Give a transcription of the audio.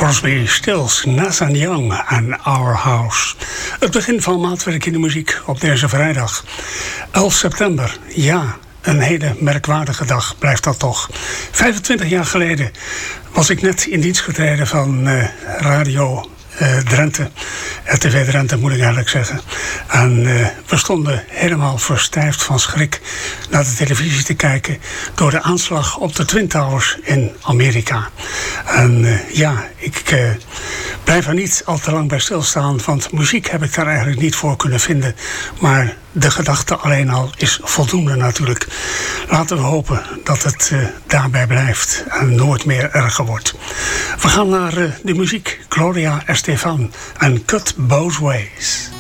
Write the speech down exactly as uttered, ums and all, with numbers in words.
Crosby, Stills, Nathan Young en Our House. Het begin van Maatwerk in de Muziek op deze vrijdag. elf september, ja, een hele merkwaardige dag blijft dat toch. vijfentwintig jaar geleden was ik net in dienst getreden van uh, Radio uh, Drenthe. R T V Drenthe moet ik eigenlijk zeggen. En uh, we stonden helemaal verstijfd van schrik naar de televisie te kijken door de aanslag op de Twin Towers in Amerika. En uh, ja, ik uh, blijf er niet al te lang bij stilstaan, want muziek heb ik daar eigenlijk niet voor kunnen vinden. Maar de gedachte alleen al is voldoende natuurlijk. Laten we hopen dat het uh, daarbij blijft en nooit meer erger wordt. We gaan naar uh, de muziek. Gloria Estefan en Cut Both Ways.